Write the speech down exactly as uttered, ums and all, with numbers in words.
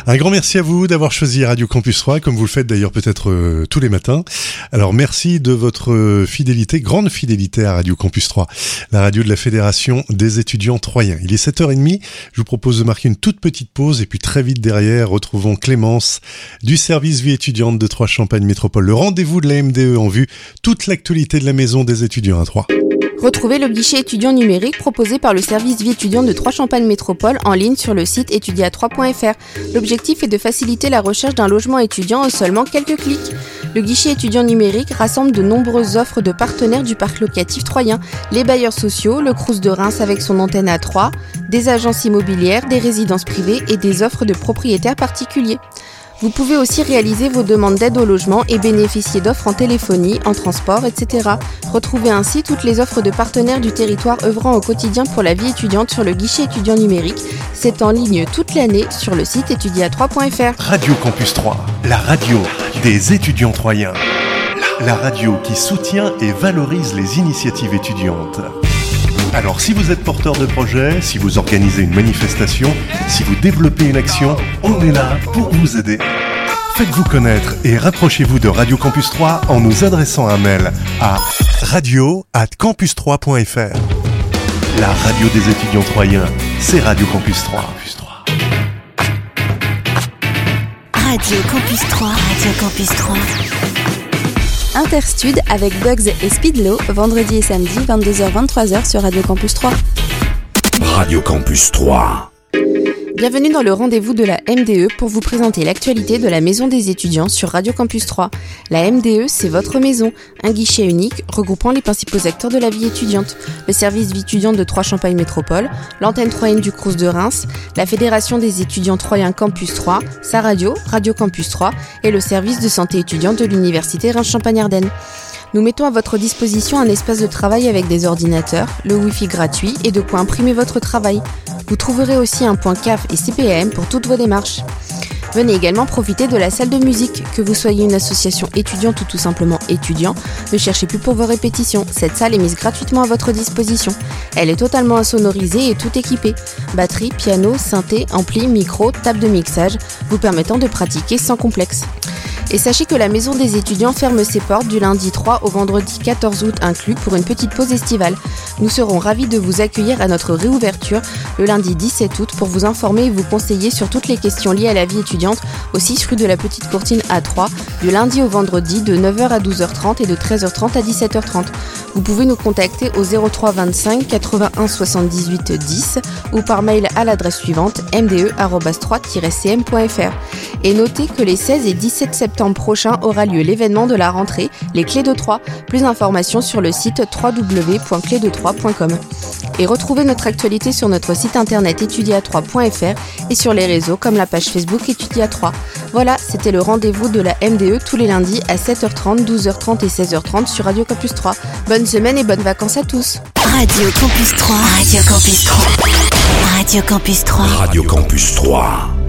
Un grand merci à vous d'avoir choisi Radio Campus trois, comme vous le faites d'ailleurs peut-être euh, tous les matins. Alors merci de votre euh, fidélité, grande fidélité à Radio Campus trois, la radio de la Fédération des étudiants troyens. Il est sept heures trente, je vous propose de marquer une toute petite pause et puis très vite derrière, retrouvons Clémence du service vie étudiante de Troyes-Champagne Métropole. Le rendez-vous de la M D E en vue, toute l'actualité de la maison des étudiants à Troyes. Retrouvez le guichet étudiant numérique proposé par le service vie étudiante de Troyes-Champagne Métropole en ligne sur le site étudia trois point f r. L'objectif est de faciliter la recherche d'un logement étudiant en seulement quelques clics. Le guichet étudiant numérique rassemble de nombreuses offres de partenaires du parc locatif troyen, les bailleurs sociaux, le Crous de Reims avec son antenne à Troyes, des agences immobilières, des résidences privées et des offres de propriétaires particuliers. Vous pouvez aussi réaliser vos demandes d'aide au logement et bénéficier d'offres en téléphonie, en transport, et cetera. Retrouvez ainsi toutes les offres de partenaires du territoire œuvrant au quotidien pour la vie étudiante sur le guichet étudiant numérique. C'est en ligne toute l'année sur le site étudia trois point f r. Radio Campus trois, la radio des étudiants troyens. La radio qui soutient et valorise les initiatives étudiantes. Alors si vous êtes porteur de projet, si vous organisez une manifestation, si vous développez une action, on est là pour vous aider. Faites-vous connaître et rapprochez-vous de Radio Campus trois en nous adressant un mail à radio arobase campus trois point f r. La radio des étudiants troyens, c'est Radio Campus trois. Radio Campus trois, Radio Campus trois. Interstud avec Bugs et Speedlow, vendredi et samedi, vingt-deux heures vingt-trois heures sur Radio Campus trois. Radio Campus trois. Bienvenue dans le rendez-vous de la M D E pour vous présenter l'actualité de la Maison des étudiants sur Radio Campus trois. La M D E, c'est votre maison, un guichet unique regroupant les principaux acteurs de la vie étudiante. Le service vie étudiante de Troyes-Champagne Métropole, l'antenne troyenne du Crous de Reims, la Fédération des étudiants troyens Campus trois, sa radio, Radio Campus trois et le service de santé étudiante de l'Université Reims-Champagne-Ardenne. Nous mettons à votre disposition un espace de travail avec des ordinateurs, le Wi-Fi gratuit et de quoi imprimer votre travail. Vous trouverez aussi un point C A F et C P A M pour toutes vos démarches. Venez également profiter de la salle de musique. Que vous soyez une association étudiante ou tout simplement étudiant, ne cherchez plus pour vos répétitions. Cette salle est mise gratuitement à votre disposition. Elle est totalement insonorisée et tout équipée. Batterie, piano, synthé, ampli, micro, table de mixage, vous permettant de pratiquer sans complexe. Et sachez que la Maison des étudiants ferme ses portes du lundi trois au vendredi quatorze août inclus pour une petite pause estivale. Nous serons ravis de vous accueillir à notre réouverture le lundi dix-sept août pour vous informer et vous conseiller sur toutes les questions liées à la vie étudiante au six rue de la Petite Courtine à Troyes, du lundi au vendredi de neuf heures à douze heures trente et de treize heures trente à dix-sept heures trente. Vous pouvez nous contacter au zéro trois vingt-cinq quatre-vingt-un soixante-dix-huit dix ou par mail à l'adresse suivante m d e arobase trois tiret c m point f r. Et notez que les seize et dix-sept septembre prochains aura lieu l'événement de la rentrée, les Clés de Troyes. Plus d'informations sur le site w w w point clés de troyes point com. Et retrouvez notre actualité sur notre site internet étudia trois point f r et sur les réseaux comme la page Facebook Étudia trois. Voilà, c'était le rendez-vous de la M D E tous les lundis à sept heures trente, douze heures trente et seize heures trente sur Radio Campus trois. Bonne semaine et bonnes vacances à tous. Radio Campus trois, Radio Campus trois, Radio Campus trois. Radio Campus trois.